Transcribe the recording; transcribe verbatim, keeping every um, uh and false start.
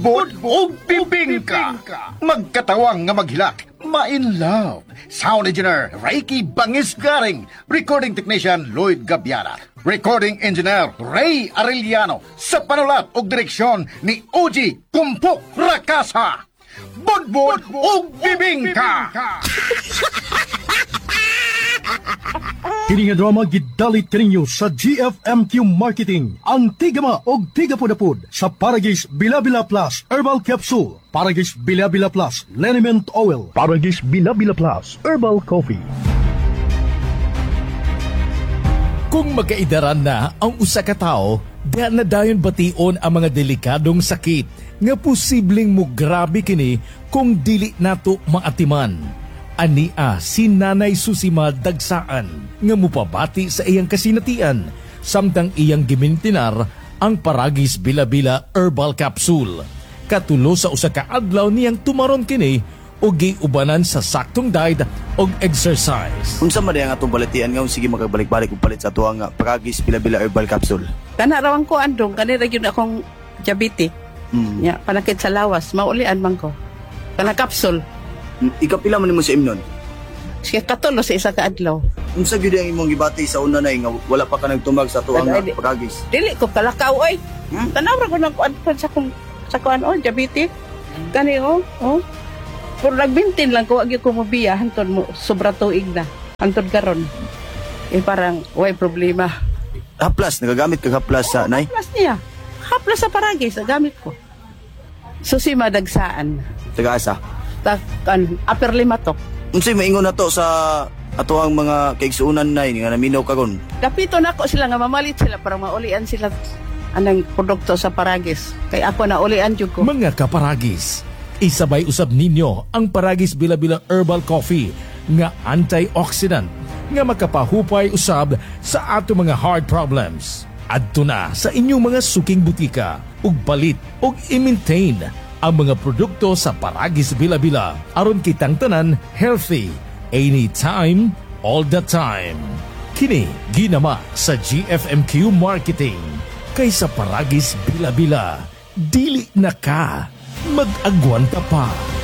Budbud o bibingka. Magkatawang nga maghilak. Ma-in love. Sound engineer Reiki Bangis Garing. Recording technician Lloyd Gabiara. Recording engineer Ray Arellano. Sa panulat o direksyon ni O G Kumpok Rakasa. Budbud o bibingka. Kini nga drama gidalit kaninyo sa G F M Q Marketing. Ang tigama og tigapudapud sa Paragis Bila-Bila Plus Herbal Capsule, Paragis Bila-Bila Plus Liniment Oil, Paragis Bila-Bila Plus Herbal Coffee. Kung magkaidaran na ang usa ka tawo, diha na dayon bation ang mga delikadong sakit nga posibleng mo grabe kini kung dili nato maatiman. Ania si Nanay Susima Dagsaan nga mupabati sa iyang kasinatian samtang iyang gimintinar ang Paragis Bila-Bila Herbal Capsule. Katulo sa usa ka adlaw niyang tumaron kini o giubanan sa saktong diet og exercise. Unsa man ang atong balatian nga sige magabalik-balik og palit sa tuwa nga Paragis Bila-Bila Herbal Capsule. Kana rawang ko andong kanira gyud akong diabetes. Hmm. Ya, panakit sa lawas, maulian man ko. Kana capsule. Ikapila man nimo sa imnon. Sige katulo sa isa ka adlaw. Unsa gyud ang imong gibati sa una nay nga wala pa ka nagtumag sa tuwa nga Ay, di- Paragis? Dili ko kalakaw oy. Hmm? Tanaw ra ko nang kuan pa sa kung sa kuan oh diabetes. Kani oh, oh. Pero nagbintin lang ko agi ko mobiya hantod mo sobra tuig na. Hantod karon. Eh parang way problema. Haplas nagagamit ka haplas sa nay. Haplas niya. Haplas sa Paragis gamit ko. Susima Dagsaan. Taga-asa. Ta kan upper lima to. Unsay maingon nato sa ato ang mga kaigsuunan nay nga naminaw kagon? Kapito na ako sila nga mamalit sila para maulian sila anang produkto sa Paragis. Kay ako na ulian jud ko. Mga kaparagis, isabay usab ninyo ang Paragis Bila-Bila Herbal Coffee nga antioxidant nga makapahupay usab sa ato mga heart problems. Adto na sa inyong mga suking butika ug balit ug i-maintain ang mga produkto sa Paragis Bila-Bila aron kitang tanan healthy anytime, all the time. Kini ginama sa G F M Q Marketing kay sa Paragis Bila-Bila dili na ka mag-agwanta pa.